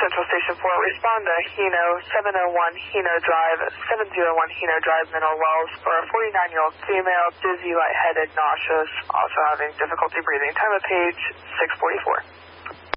Central Station 4. Respond to Hino, 701 Hino Drive, 701 Hino Drive, Mineral Wells, for a 49-year-old female, dizzy, lightheaded, nauseous, also having difficulty breathing. Time of page 6:44.